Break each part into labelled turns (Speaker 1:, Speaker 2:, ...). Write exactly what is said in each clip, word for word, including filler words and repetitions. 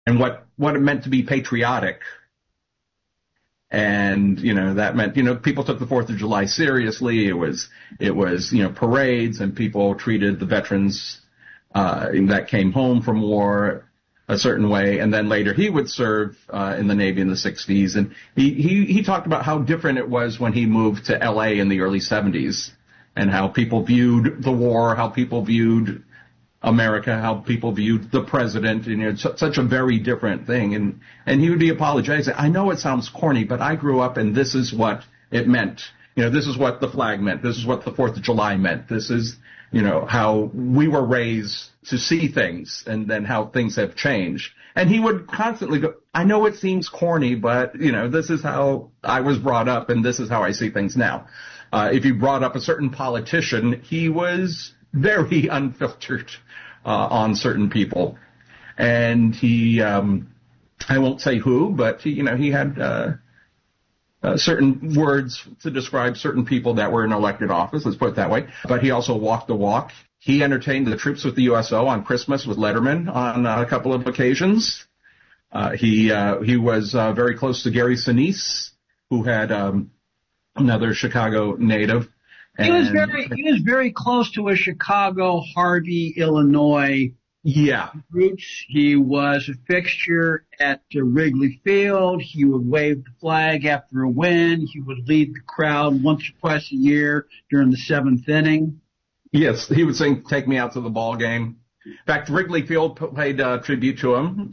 Speaker 1: and what, what it meant to be patriotic. And, you know, that meant, you know, people took the fourth of July seriously. It was, it was, you know, parades, and people treated the veterans, uh, that came home from war a certain way. And then later he would serve, uh, in the Navy in the sixties. And he, he, he talked about how different it was when he moved to L A in the early seventies, and how people viewed the war, how people viewed America, how people viewed the president, and, you know, it's such a very different thing. And, and he would be apologizing. I know it sounds corny, but I grew up and this is what it meant. You know, this is what the flag meant. This is what the fourth of July meant. This is, you know, how we were raised to see things, and then how things have changed. And he would constantly go, I know it seems corny, but, you know, this is how I was brought up, and this is how I see things now. Uh, if you brought up a certain politician, he was very unfiltered uh, on certain people. And he, um, I won't say who, but he, you know, he had uh, uh, certain words to describe certain people that were in elected office, let's put it that way. But he also walked the walk. He entertained the troops with the U S O on Christmas with Letterman on uh, a couple of occasions. Uh, he uh, he was uh, very close to Gary Sinise, who had um, another Chicago native.
Speaker 2: He was very he was very close to a Chicago, Harvey, Illinois
Speaker 1: yeah
Speaker 2: roots. He was a fixture at uh, Wrigley Field. He would wave the flag after a win. He would lead the crowd once or twice a year during the seventh inning.
Speaker 1: Yes, he would sing "Take Me Out to the Ball Game." In fact, Wrigley Field paid uh, tribute to him,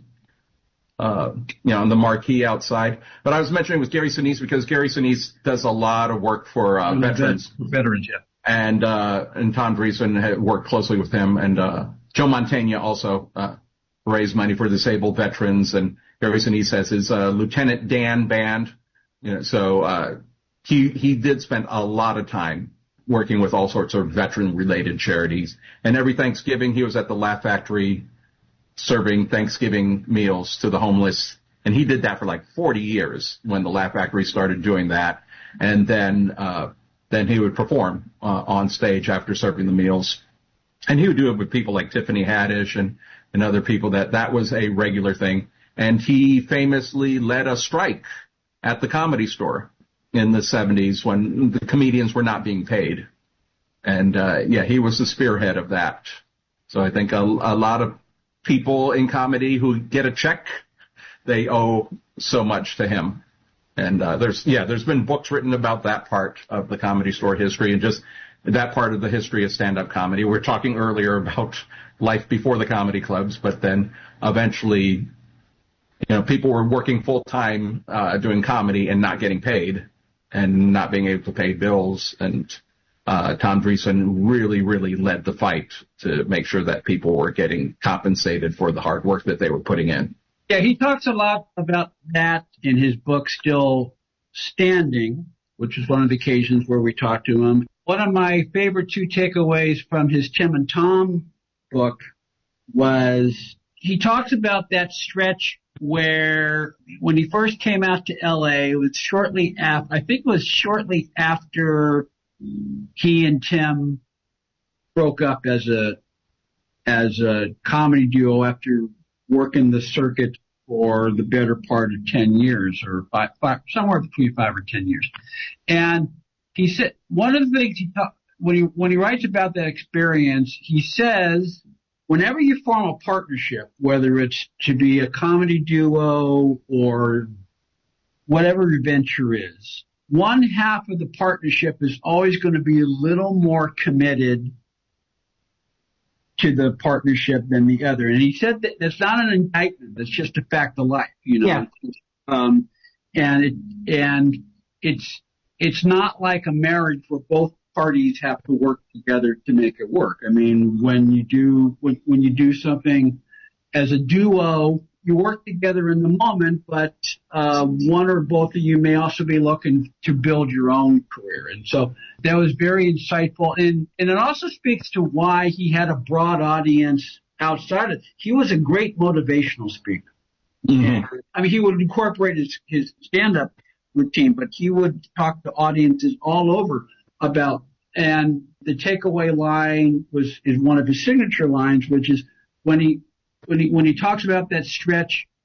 Speaker 1: uh, you know, on the marquee outside. But I was mentioning with Gary Sinise because Gary Sinise does a lot of work for uh, veterans.
Speaker 2: Veterans, yeah.
Speaker 1: And uh, and Tom Dreesen had worked closely with him, and uh, Joe Mantegna also uh, raised money for disabled veterans. And Gary Sinise has his uh, Lieutenant Dan band. You know, so uh, he he did spend a lot of time working with all sorts of veteran-related charities. And every Thanksgiving, he was at the Laugh Factory serving Thanksgiving meals to the homeless. And he did that for like forty years when the Laugh Factory started doing that. And then uh then he would perform uh, on stage after serving the meals. And he would do it with people like Tiffany Haddish and, and other people. That that was a regular thing. And he famously led a strike at the Comedy Store in the seventies when the comedians were not being paid. And, uh, yeah, he was the spearhead of that. So I think a, a lot of people in comedy who get a check, they owe so much to him. And, uh, there's, yeah, there's been books written about that part of the Comedy Store history and just that part of the history of stand-up comedy. We were talking earlier about life before the comedy clubs, but then eventually, you know, people were working full-time, uh, doing comedy and not getting paid, and not being able to pay bills. And uh Tom Dreesen really, really led the fight to make sure that people were getting compensated for the hard work that they were putting in.
Speaker 2: Yeah, he talks a lot about that in his book, Still Standing, which is one of the occasions where we talked to him. One of my favorite two takeaways from his Tim and Tom book was he talks about that stretch where when he first came out to L A, it was shortly after, I think it was shortly after he and Tim broke up as a, as a comedy duo after working the circuit for the better part of ten years or five, five, somewhere between five or ten years. And he said, one of the things he talked, when he, when he writes about that experience, he says, whenever you form a partnership, whether it's to be a comedy duo or whatever your venture is, one half of the partnership is always going to be a little more committed to the partnership than the other. And he said that that's not an indictment. That's just a fact of life, you know.
Speaker 3: Yeah.
Speaker 2: Um, and it, and it's, it's not like a marriage where both parties have to work together to make it work. I mean, when you do, when, when you do something as a duo, you work together in the moment, but, uh, one or both of you may also be looking to build your own career. And so that was very insightful. And, and it also speaks to why he had a broad audience outside of it. He was a great motivational speaker. Mm-hmm. I mean, he would incorporate his, his stand-up routine, but he would talk to audiences all over about, and the takeaway line was, is one of his signature lines, which is when he, when he, when he talks about that stretch